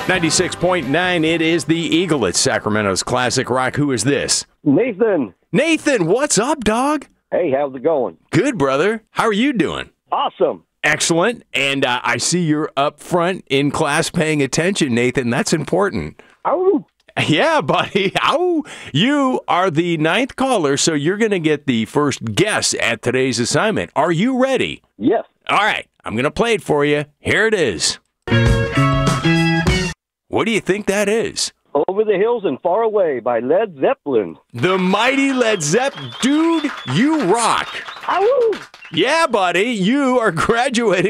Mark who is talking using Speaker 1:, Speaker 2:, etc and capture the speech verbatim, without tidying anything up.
Speaker 1: ninety-six point nine, it is the Eagle at Sacramento's Classic Rock. Who is this?
Speaker 2: Nathan.
Speaker 1: Nathan, what's up, dog?
Speaker 2: Hey, how's it going?
Speaker 1: Good, brother. How are you doing?
Speaker 2: Awesome.
Speaker 1: Excellent. And uh, I see you're up front in class paying attention, Nathan. That's important.
Speaker 2: Oh.
Speaker 1: Yeah, buddy. Ow. You are the ninth caller, so you're going to get the first guess at today's assignment. Are you ready?
Speaker 2: Yes.
Speaker 1: All right. I'm going to play it for you. Here it is. What do you think that is?
Speaker 2: Over the Hills and Far Away by Led Zeppelin.
Speaker 1: The mighty Led Zeppelin. Dude, you rock.
Speaker 2: Ow.
Speaker 1: Yeah, buddy. You are graduating